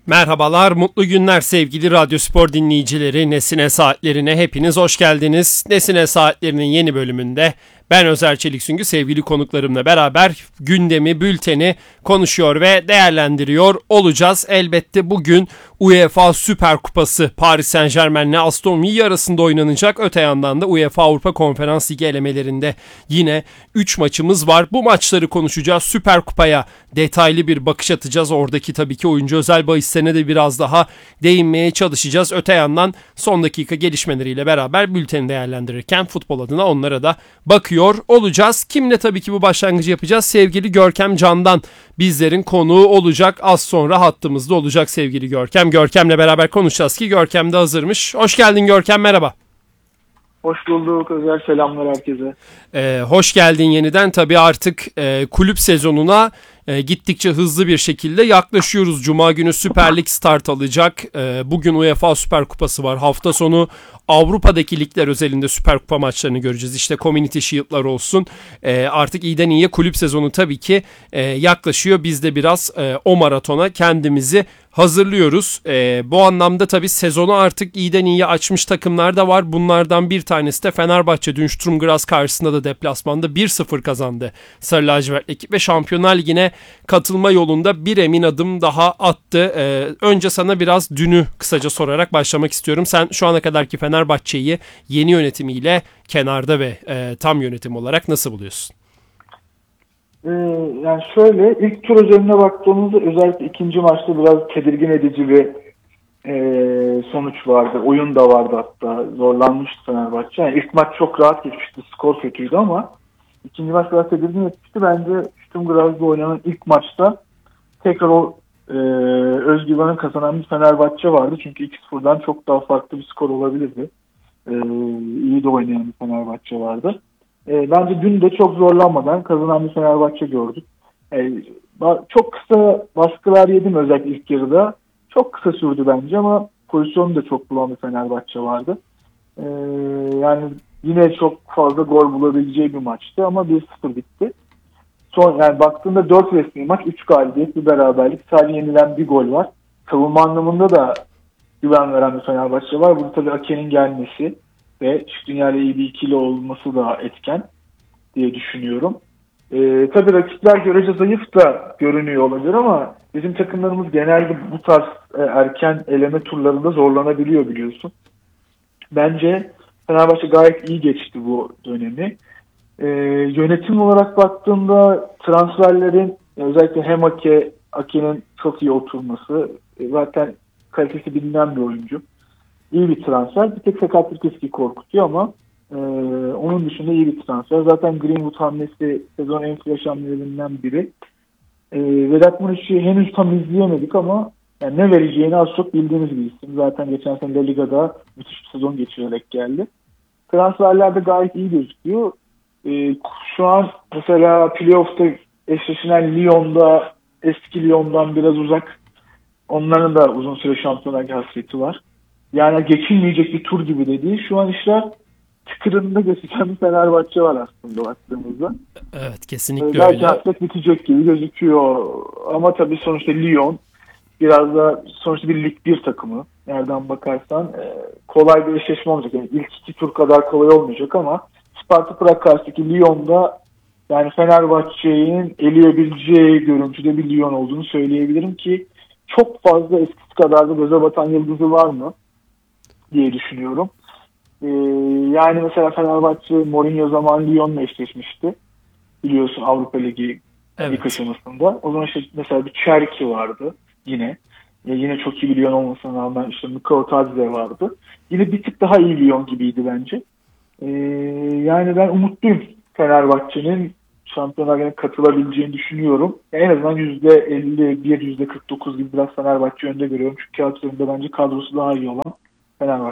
Merhabalar, mutlu günler sevgili Radyo Spor dinleyicileri. Nesine Saatlerine hepiniz hoş geldiniz. Nesine Saatlerinin yeni bölümünde ben Özer Çelik Süngü sevgili konuklarımla beraber gündemi, bülteni konuşuyor ve değerlendiriyor olacağız. Elbette bugün UEFA Süper Kupası Paris Saint-Germain'le Aston Villa arasında oynanacak. Öte yandan da UEFA Avrupa Konferans Ligi elemelerinde yine 3 maçımız var. Bu maçları konuşacağız. Süper Kupa'ya detaylı bir bakış atacağız. Oradaki tabii ki oyuncu özel bahislerine de biraz daha değinmeye çalışacağız. Öte yandan son dakika gelişmeleriyle beraber bülteni değerlendirirken futbol adına onlara da bakıyor olacağız. Kimle tabii ki bu başlangıcı yapacağız? Sevgili Görkem Can'dan bizlerin konuğu olacak. Az sonra hattımızda olacak sevgili Görkem. Görkem'le beraber konuşacağız ki Görkem de hazırmış. Hoş geldin Görkem, merhaba. Hoş bulduk. Özel selamlar herkese. Hoş geldin yeniden. Tabii artık kulüp sezonuna gittikçe hızlı bir şekilde yaklaşıyoruz. Cuma günü Süper Lig start alacak. Bugün UEFA Süper Kupası var. Hafta sonu Avrupa'daki ligler özelinde Süper Kupa maçlarını göreceğiz. İşte Community Shield'lar olsun. Artık iyiden iyiye kulüp sezonu tabii ki yaklaşıyor. Biz de biraz o maratona kendimizi hazırlıyoruz. Bu anlamda tabii sezonu artık iyiden iyiye açmış takımlar da var. Bunlardan bir tanesi de Fenerbahçe. Dün Sturm Graz karşısında da deplasmanda 1-0 kazandı Sarı Lacivert ekip ve Şampiyonlar Ligi'ne katılma yolunda bir emin adım daha attı. Önce sana biraz dünü kısaca sorarak başlamak istiyorum. Sen şu ana kadarki Fenerbahçe'yi yeni yönetimiyle kenarda ve tam yönetim olarak nasıl buluyorsun? Yani şöyle, ilk tur özeline baktığımızda özellikle ikinci maçta biraz tedirgin edici bir sonuç vardı. Oyun da vardı hatta. Zorlanmıştı Fenerbahçe. Yani ilk maç çok rahat geçmişti. Skor kötüydü ama ikinci maç biraz tedirgin etmişti. Bence Sturm Graz'da oynanan ilk maçta tekrar o özgüvenin kazanan bir Fenerbahçe vardı. Çünkü 2-0'dan çok daha farklı bir skor olabilirdi. İyi de oynayan bir Fenerbahçe vardı. Bence dün de çok zorlanmadan kazanan bir Fenerbahçe gördük. Çok kısa baskılar yedim özellikle ilk yarıda. Çok kısa sürdü bence ama pozisyonu da çok bulan bir Fenerbahçe vardı. Yani yine çok fazla gol bulabileceği bir maçtı ama 1-0 bitti. Yani baktığında 4 resmi maç, 3 galibiyet, bir beraberlik. Sadece yenilen bir gol var. Savunma anlamında da güven veren bir Fenerbahçe var. Burada tabii Ake'nin gelmesi ve Çift Dünya'yla iyi bir ikili olması da etken diye düşünüyorum. Tabii rakipler görece zayıf da görünüyor olabilir ama bizim takımlarımız genelde bu tarz erken eleme turlarında zorlanabiliyor biliyorsun. Bence Fenerbahçe gayet iyi geçti bu dönemi. Yönetim olarak baktığımda transferlerin özellikle hem Ake'nin çok iyi oturması, zaten kalitesi bilinen bir oyuncu. İyi bir transfer. Bir tek sakatlık riski korkutuyor ama onun dışında iyi bir transfer. Zaten Greenwood hamlesi sezon en flash hamlelerinden biri. Vedat Muriç'i henüz tam izleyemedik ama yani ne vereceğini az çok bildiğimiz bir isim. Zaten geçen sene La Liga'da müthiş bir sezon geçirerek geldi. Transferlerde gayet iyi gözüküyor. Şu an mesela playoff'ta eşleşilen Lyon'da eski Lyon'dan biraz uzak. Onların da uzun süre Şampiyonlar Ligi hasreti var. Yani geçilmeyecek bir tur gibi de değil. Şu an işler tıkırında gözüken bir Fenerbahçe var aslında baktığımızda. Evet, kesinlikle öyle. Belki hasret bitecek gibi gözüküyor. Ama tabii sonuçta Lyon biraz da sonuçta bir Lig 1 takımı. Nereden bakarsan kolay bir eşleşme olmayacak. Yani ilk iki tur kadar kolay olmayacak ama Sparta Prag karşısındaki Lyon'da yani Fenerbahçe'nin eleyebileceği görüntüde bir Lyon olduğunu söyleyebilirim ki çok fazla eskisi kadar da göze batan yıldızı var mı diye düşünüyorum. Yani mesela Fenerbahçe Mourinho zamanı Lyon'la eşleşmişti. Biliyorsun Avrupa Ligi ilk aşamasında. O zaman işte mesela bir Cherki vardı yine. Yine çok iyi bir Lyon olmasına rağmen işte Mikko Tadze vardı. Yine bir tık daha iyi Lyon gibiydi bence. Yani ben umutluyum Fenerbahçe'nin Şampiyonlar Ligi'ne katılabileceğini düşünüyorum. En azından %51, %49 gibi biraz Fenerbahçe önde görüyorum. Çünkü kağıt üzerinde bence kadrosu daha iyi olan Fenerbahçe.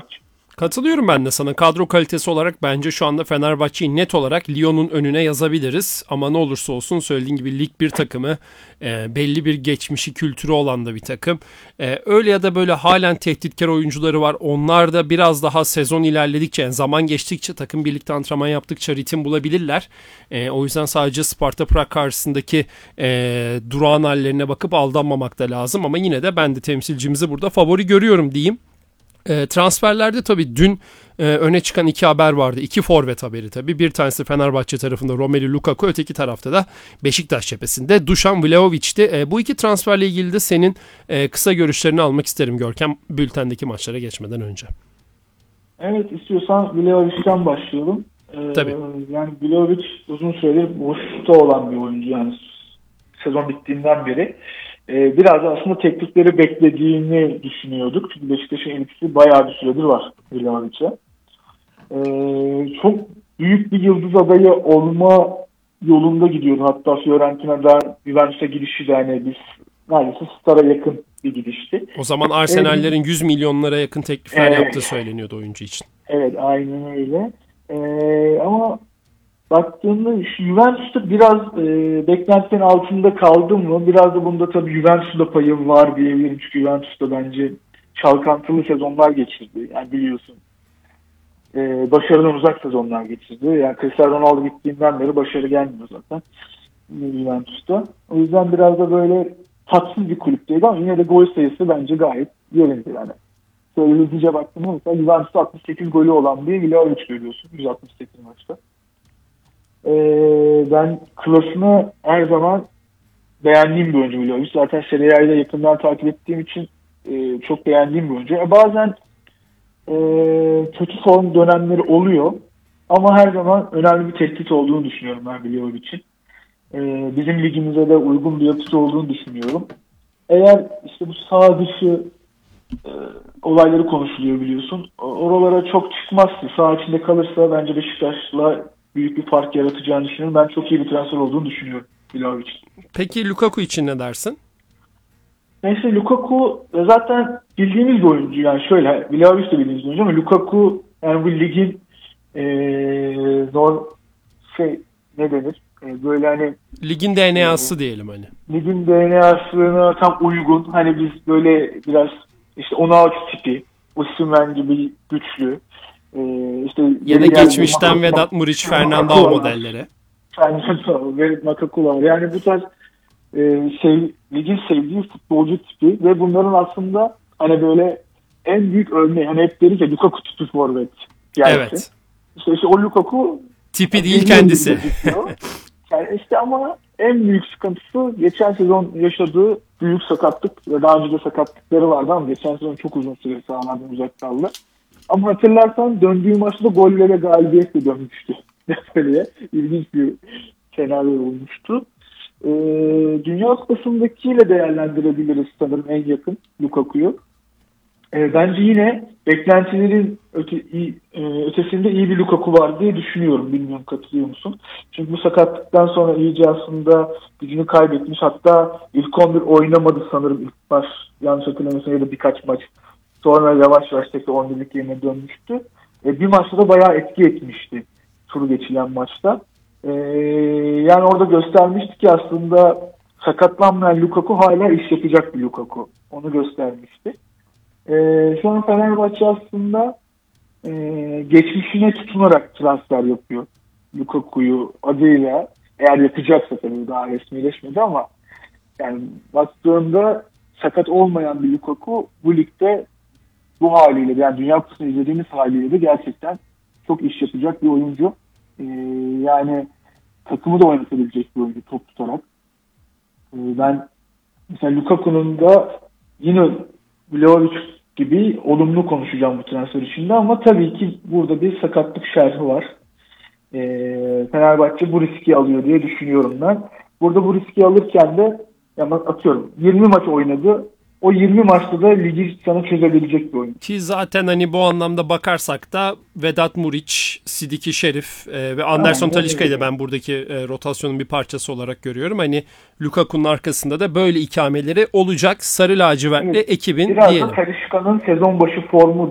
Katılıyorum ben de sana. Kadro kalitesi olarak bence şu anda Fenerbahçe'yi net olarak Lyon'un önüne yazabiliriz. Ama ne olursa olsun söylediğin gibi lig bir takımı, belli bir geçmişi, kültürü olan da bir takım. Öyle ya da böyle halen tehditkar oyuncuları var. Onlar da biraz daha sezon ilerledikçe, yani zaman geçtikçe, takım birlikte antrenman yaptıkça ritim bulabilirler. O yüzden sadece Sparta Prag karşısındaki durağan hallerine bakıp aldanmamak da lazım. Ama yine de ben de temsilcimizi burada favori görüyorum diyeyim. Transferlerde tabii dün öne çıkan iki haber vardı. İki forvet haberi tabii. Bir tanesi Fenerbahçe tarafında Romelu Lukaku, öteki tarafta da Beşiktaş cephesinde Dušan Vlahovic'ti. Bu iki transferle ilgili de senin kısa görüşlerini almak isterim Görkem, bültendeki maçlara geçmeden önce. Evet, istiyorsan Vlahovic'ten başlayalım. Tabii. Yani Vlahovic uzun süredir boşta olan bir oyuncu, yani sezon bittiğinden beri. Biraz da aslında teklifleri beklediğini düşünüyorduk. Çünkü Beşiktaş'ın ilgisi bayağı bir süredir var Vlahovic'e. Çok büyük bir yıldız adayı olma yolunda gidiyordu. Hatta Fiorentina'da Juventus'a gidişi de hani biz neredeyse Star'a yakın bir gidişti. O zaman Arsenal'lerin 100 milyonlara yakın teklifler yaptığı söyleniyordu oyuncu için. Evet, aynen öyle. Ama baktığımda Juventus'ta biraz beklentilerin altında kaldı mı? Biraz da bunda tabii Juventus'da payım var diyebilirim. Çünkü Juventus'ta bence çalkantılı sezonlar geçirdi. Yani biliyorsun. Başarıdan uzak sezonlar geçirdi. Yani Cristiano Ronaldo gittiğinden beri başarı gelmiyor zaten Juventus'ta. O yüzden biraz da böyle tatsız bir kulüpteydi ama yine de gol sayısı bence gayet yerinde yani. Şöyle hızlıca baktığımda mesela Juventus'ta 68 golü olan bir Vlahovic görüyorsun 168 maçta. Ben klasını her zaman beğendiğim bir oyuncu Vlahovic. Zaten Serie A'yı da yakından takip ettiğim için çok beğendiğim bir oyuncu. Bazen kötü form dönemleri oluyor ama her zaman önemli bir tehdit olduğunu düşünüyorum ben Vlahovic'in. Bizim ligimize de uygun bir yapısı olduğunu düşünüyorum. Eğer işte bu sağ dışı olayları konuşuluyor biliyorsun. Oralara çok çıkmazsa, sağ içinde kalırsa bence Beşiktaş'la büyük bir fark yaratacağını düşünüyorum. Ben çok iyi bir transfer olduğunu düşünüyorum Vlahovic'in. Peki Lukaku için ne dersin? Neyse, Lukaku zaten bildiğimiz bir oyuncu. Yani şöyle, Vlahovic de bildiğimiz bir oyuncu ama Lukaku yani bu ligin ne denir? Böyle hani Ligin DNA'sı diyelim hani. Ligin DNA'sına tam uygun. Hani biz böyle biraz işte Onaçu tipi, Osimhen gibi güçlü. İşte ya da geçmişten Vedat Muriç, Fernando modelleri. Vedat Makakular. Yani bu tarz ligin sevdiği futbolcu tipi ve bunların aslında hani böyle en büyük örneği, hani hep deriz ya Lukaku tipi forvet. Evet. İşte o Lukaku tipi değil kendisi. Yani işte ama en büyük sıkıntısı geçen sezon yaşadığı büyük sakatlık ve daha önce de sakatlıkları vardı ama geçen sezon çok uzun süre sahalardan uzak kaldı. Ama hatırlarsan döndüğü maçta golle ve galibiyetle dönmüştü. Böyle ilginç bir senaryo olmuştu. Dünya Kupası'ndakiyle değerlendirebiliriz sanırım en yakın Lukaku'yu. Bence yine beklentilerin ötesinde iyi bir Lukaku var diye düşünüyorum. Bilmiyorum, katılıyor musun? Çünkü bu sakatlıktan sonra iyice aslında gücünü kaybetmiş. Hatta ilk 11 oynamadı sanırım ilk baş. Yanlış hatırlamıyorsam ya da birkaç maç. Sonra yavaş yavaş tekrar 11'lik yerine dönmüştü. Bir maçta da bayağı etki etmişti. Turu geçilen maçta. Yani orada göstermişti ki aslında sakatlanmayan Lukaku hala iş yapacak bir Lukaku. Onu göstermişti. Şu an Fenerbahçe aslında geçmişine tutunarak transfer yapıyor Lukaku'yu adıyla. Eğer yapacaksa tabii, daha resmileşmedi ama yani baktığında sakat olmayan bir Lukaku bu ligde bu haliyle, yani Dünya Kupası'nı izlediğimiz haliyle de gerçekten çok iş yapacak bir oyuncu. Yani takımı da oynatabilecek bir oyuncu top tutarak. Ben mesela Lukaku'nun da yine Vlahovic gibi olumlu konuşacağım bu transfer içinde ama tabii ki burada bir sakatlık şerhi var. Fenerbahçe bu riski alıyor diye düşünüyorum ben. Burada bu riski alırken de yani atıyorum 20 maç oynadı. O 20 maçta da ligi sana çözebilecek bir oyun. Ki zaten hani bu anlamda bakarsak da Vedat Muriç, Sidiki Şerif ve Anderson Talisca'yı da ben buradaki rotasyonun bir parçası olarak görüyorum. Hani Lukaku'nun arkasında da böyle ikameleri olacak sarı lacivertli ekibin biraz diyelim. Biraz da Talisca'nın sezon başı formu